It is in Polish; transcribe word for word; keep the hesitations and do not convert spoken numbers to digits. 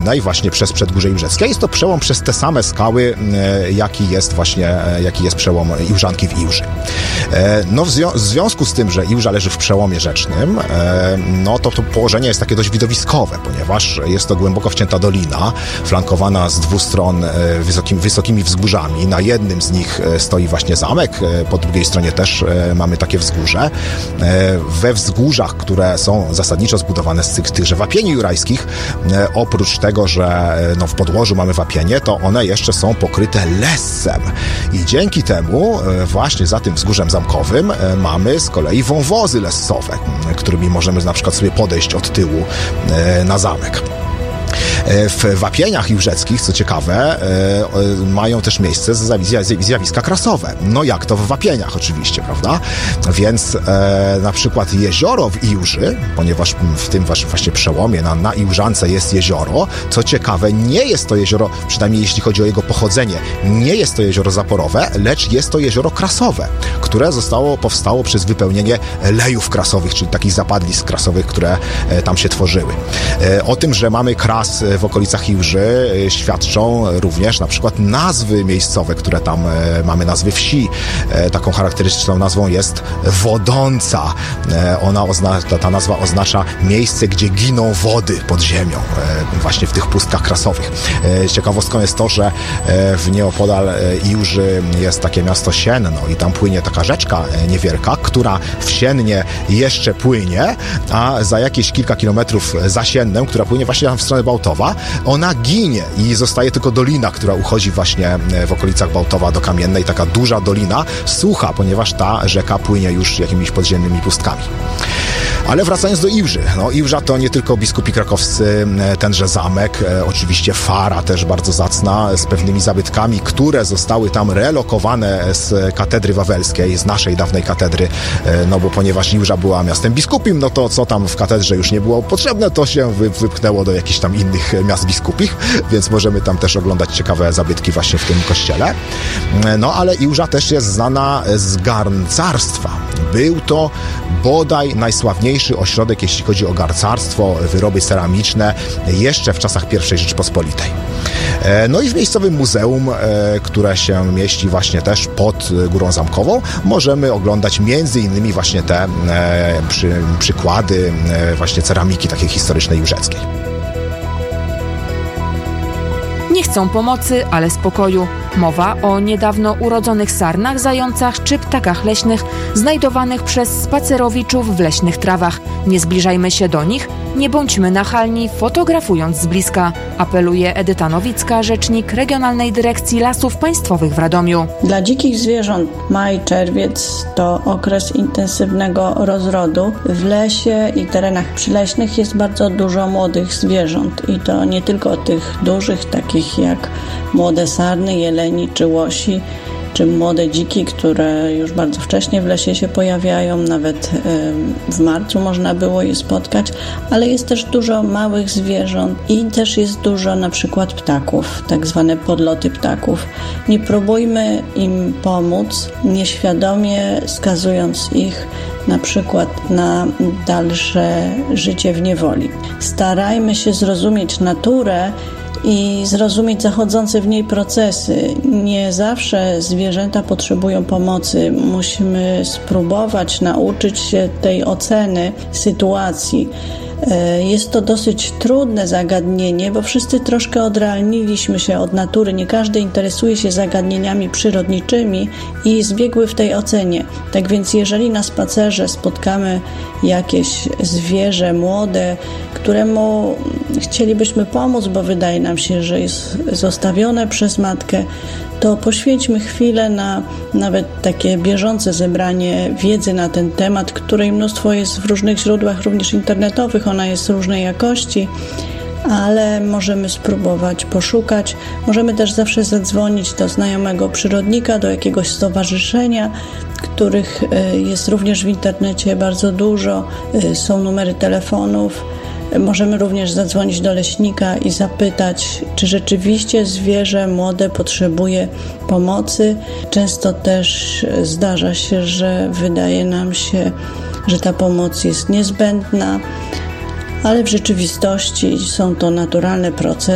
Kamiennej, właśnie przez Przedgórze Iłżeckie. Jest to przełom przez te same skały, jaki jest właśnie, jaki jest przełom Iłżanki w Iłży. No w, zwią- w związku z tym, że Iłża leży w przełomie rzecznym, no to to położenie jest takie dość widowiskowe, ponieważ jest to głęboko wcięta dolina, flankowana z dwóch stron wysokim, wysokimi wzgórzami. Na jednym z nich stoi właśnie zamek, po drugiej stronie też mamy takie wzgórze. We wzgórzach, które są zasadniczo zbudowane z tych, tychże wapieni jurajskich, oprócz tego, że no w podłożu mamy wapienie, to one jeszcze są pokryte lessem. I dzięki temu właśnie za tym wzgórzem zamkowym mamy z kolei wąwozy lessowe, którymi możemy na przykład sobie podejść od tyłu na zamek. W wapieniach iłżeckich, co ciekawe, mają też miejsce zjawiska krasowe. No jak to w wapieniach oczywiście, prawda? Więc e, na przykład jezioro w Iłży, ponieważ w tym właśnie przełomie na, na Iłżance jest jezioro, co ciekawe, nie jest to jezioro, przynajmniej jeśli chodzi o jego pochodzenie, nie jest to jezioro zaporowe, lecz jest to jezioro krasowe, które zostało, powstało przez wypełnienie lejów krasowych, czyli takich zapadlisk krasowych, które e, tam się tworzyły. E, o tym, że mamy kras w okolicach Iłży, świadczą również na przykład nazwy miejscowe, które tam e, mamy, nazwy wsi. E, taką charakterystyczną nazwą jest Wodąca. E, ona ozna- ta, ta nazwa oznacza miejsce, gdzie giną wody pod ziemią, e, właśnie w tych pustkach krasowych. E, ciekawostką jest to, że e, w nieopodal Iłży jest takie miasto Sienno i tam płynie taka rzeczka niewielka, która w Siennie jeszcze płynie, a za jakieś kilka kilometrów za Siennem, która płynie właśnie tam w stronę Bałtowa, ona ginie i zostaje tylko dolina, która uchodzi właśnie w okolicach Bałtowa do Kamiennej, taka duża dolina, sucha, ponieważ ta rzeka płynie już jakimiś podziemnymi pustkami. Ale wracając do Iłży, no Iłża to nie tylko biskupi krakowscy, tenże zamek, e, oczywiście fara też bardzo zacna, z pewnymi zabytkami, które zostały tam relokowane z katedry wawelskiej, z naszej dawnej katedry, e, no bo ponieważ Iłża była miastem biskupim, no to co tam w katedrze już nie było potrzebne, to się wy, wypchnęło do jakichś tam innych miast biskupich, więc możemy tam też oglądać ciekawe zabytki właśnie w tym kościele. No ale Iłża też jest znana z garncarstwa. Był to bodaj najsławniejszy ośrodek, jeśli chodzi o garncarstwo, wyroby ceramiczne, jeszcze w czasach pierwszej Rzeczypospolitej. No i w miejscowym muzeum, które się mieści właśnie też pod Górą Zamkową, możemy oglądać między innymi właśnie te przy, przykłady właśnie ceramiki takiej historycznej iłżeckiej. Nie chcą pomocy, ale spokoju. Mowa o niedawno urodzonych sarnach, zającach czy ptakach leśnych znajdowanych przez spacerowiczów w leśnych trawach. Nie zbliżajmy się do nich, nie bądźmy nachalni, fotografując z bliska, apeluje Edyta Nowicka, rzecznik Regionalnej Dyrekcji Lasów Państwowych w Radomiu. Dla dzikich zwierząt maj, czerwiec to okres intensywnego rozrodu. W lesie i terenach przyleśnych jest bardzo dużo młodych zwierząt i to nie tylko tych dużych, takich jak młode sarny, jeleni czy łosi, czy młode dziki, które już bardzo wcześnie w lesie się pojawiają, nawet w marcu można było je spotkać, ale jest też dużo małych zwierząt i też jest dużo na przykład ptaków, tak zwane podloty ptaków. Nie próbujmy im pomóc, nieświadomie skazując ich na przykład na dalsze życie w niewoli. Starajmy się zrozumieć naturę i zrozumieć zachodzące w niej procesy. Nie zawsze zwierzęta potrzebują pomocy. Musimy spróbować nauczyć się tej oceny sytuacji. Jest to dosyć trudne zagadnienie, bo wszyscy troszkę odrealniliśmy się od natury. Nie każdy interesuje się zagadnieniami przyrodniczymi i jest biegły w tej ocenie. Tak więc jeżeli na spacerze spotkamy jakieś zwierzę młode, któremu chcielibyśmy pomóc, bo wydaje nam się, że jest zostawione przez matkę, to poświęćmy chwilę na nawet takie bieżące zebranie wiedzy na ten temat, której mnóstwo jest w różnych źródłach, również internetowych. Ona jest różnej jakości, ale możemy spróbować poszukać. Możemy też zawsze zadzwonić do znajomego przyrodnika, do jakiegoś stowarzyszenia, których jest również w internecie bardzo dużo. Są numery telefonów. Możemy również zadzwonić do leśnika i zapytać, czy rzeczywiście zwierzę młode potrzebuje pomocy. Często też zdarza się, że wydaje nam się, że ta pomoc jest niezbędna, ale w rzeczywistości są to naturalne procesy.